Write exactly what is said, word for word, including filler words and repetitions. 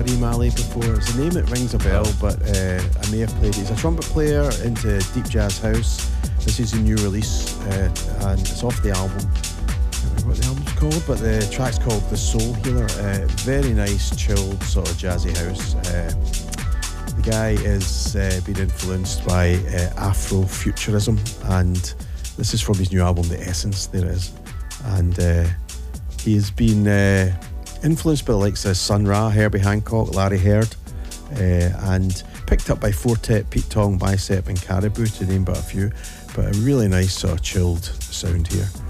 Buddy Mali before. It's a name, it rings a bell, but uh, I may have played it. He's a trumpet player into deep jazz house. This is a new release, uh, and it's off the album. I don't know what the album's called, but the track's called The Soul Healer. Uh, very nice, chilled, sort of jazzy house. Uh, the guy is uh, been influenced by uh, Afrofuturism, and this is from his new album, The Essence. There it is. And uh, he has been uh, influenced by the likes of Sun Ra, Herbie Hancock, Larry Heard, uh, and picked up by Fortet, Pete Tong, Bicep and Caribou, to name but a few. But a really nice sort of chilled sound here.